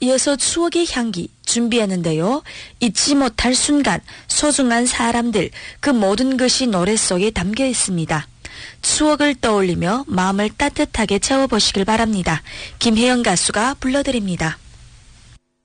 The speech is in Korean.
이어서 추억의 향기 준비했는데요. 잊지 못할 순간, 소중한 사람들, 그 모든 것이 노래 속에 담겨 있습니다. 추억을 떠올리며 마음을 따뜻하게 채워보시길 바랍니다. 김혜영 가수가 불러드립니다.